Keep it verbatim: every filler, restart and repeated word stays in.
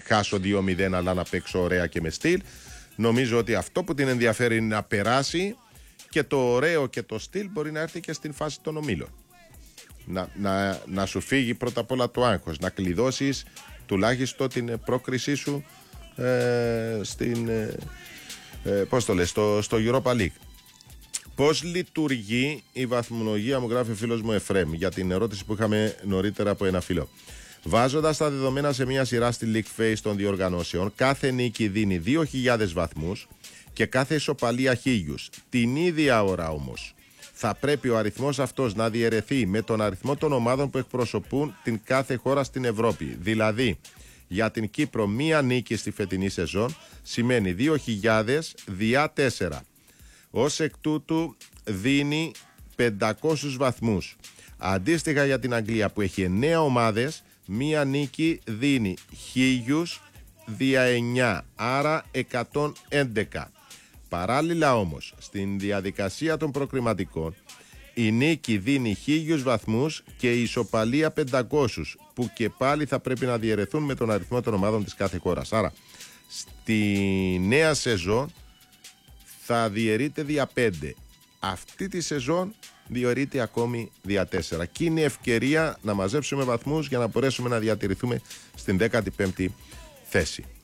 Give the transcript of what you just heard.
χάσω δύο μηδέν αλλά να παίξω ωραία και με στυλ. Νομίζω ότι αυτό που την ενδιαφέρει είναι να περάσει και το ωραίο και το στυλ μπορεί να έρθει και στην φάση των ομίλων. Να, να, να σου φύγει πρώτα απ' όλα το άγχος, να κλειδώσεις τουλάχιστον την πρόκρισή σου ε, στην, ε, ε, πώς το λες, στο, στο Europa League. Πώς λειτουργεί η βαθμολογία, μου γράφει ο φίλος μου Εφρέμ, για την ερώτηση που είχαμε νωρίτερα από ένα φίλο. Βάζοντας τα δεδομένα σε μια σειρά στη League Phase των διοργανώσεων, κάθε νίκη δίνει δύο χιλιάδες βαθμούς και κάθε ισοπαλία χίλιους. Την ίδια ώρα όμως θα πρέπει ο αριθμός αυτός να διαιρεθεί με τον αριθμό των ομάδων που εκπροσωπούν την κάθε χώρα στην Ευρώπη. Δηλαδή, για την Κύπρο μία νίκη στη φετινή σεζόν σημαίνει δύο χιλιάδες διά τέσσερα. Ως εκ τούτου δίνει πεντακόσιους βαθμούς. Αντίστοιχα για την Αγγλία που έχει εννέα ομάδες, μία νίκη δίνει χίλιους δια εννέα, άρα εκατόν έντεκα. Παράλληλα όμως, στην διαδικασία των προκριματικών, η νίκη δίνει χίλιους βαθμούς και η ισοπαλία πεντακόσιους, που και πάλι θα πρέπει να διαιρεθούν με τον αριθμό των ομάδων της κάθε χώρας. Άρα, στη νέα σεζόν θα διαιρείται δια πέντε. Αυτή τη σεζόν διαιρείται ακόμη δια τέσσερα. Και είναι ευκαιρία να μαζέψουμε βαθμούς για να μπορέσουμε να διατηρηθούμε στην δέκατη πέμπτη θέση.